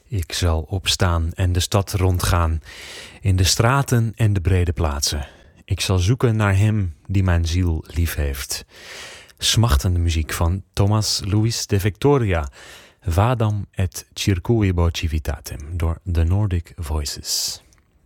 Ik zal opstaan en de stad rondgaan, in de straten en de brede plaatsen. Ik zal zoeken naar hem die mijn ziel lief heeft. Smachtende muziek van Thomas Luis de Victoria, Vadam et circuibo civitatem, door The Nordic Voices.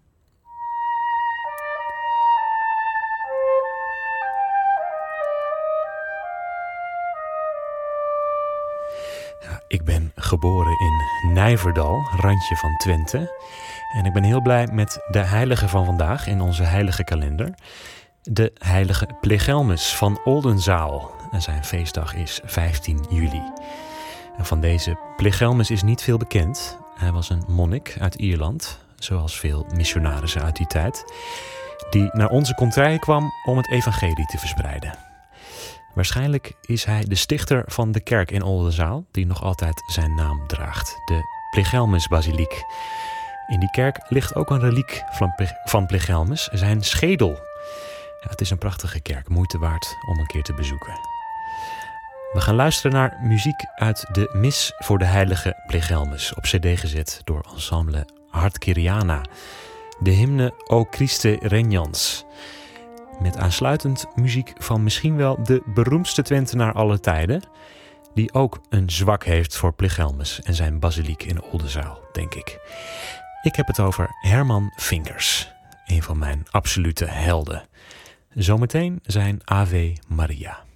Ik ben geboren in Nijverdal, randje van Twente. En ik ben heel blij met de heilige van vandaag in onze heilige kalender. De heilige Plegelmus van Oldenzaal. En zijn feestdag is 15 juli. En van deze Plegelmus is niet veel bekend. Hij was een monnik uit Ierland, zoals veel missionarissen uit die tijd, die naar onze contrij kwam om het evangelie te verspreiden. Waarschijnlijk is hij de stichter van de kerk in Oldenzaal, die nog altijd zijn naam draagt, de Plegelmusbasiliek. In die kerk ligt ook een reliek van Plegelmus, zijn schedel. Ja, het is een prachtige kerk, moeite waard om een keer te bezoeken. We gaan luisteren naar muziek uit de Mis voor de heilige Plegelmus, op cd gezet door ensemble Hartkiriana. De hymne O Christe Regnans. Met aansluitend muziek van misschien wel de beroemdste Twentenaar aller tijden, die ook een zwak heeft voor Plegelmus en zijn basiliek in Oldenzaal, denk ik. Ik heb het over Herman Vinkers, een van mijn absolute helden. Zometeen zijn Ave Maria.